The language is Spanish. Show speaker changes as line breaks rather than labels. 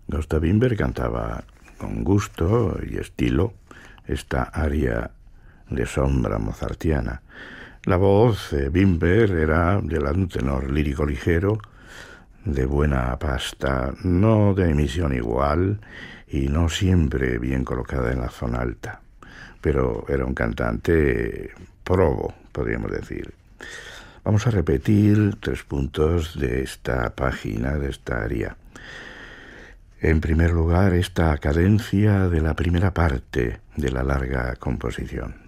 Gustav Wimber cantaba con gusto y estilo esta aria de sombra mozartiana. La voz de Wimber era de un tenor lírico ligero, de buena pasta, no de emisión igual y no siempre bien colocada en la zona alta, pero era un cantante probo, podríamos decir. Vamos a repetir 3 puntos de esta página, de esta aria. En primer lugar, esta cadencia de la primera parte de la larga composición.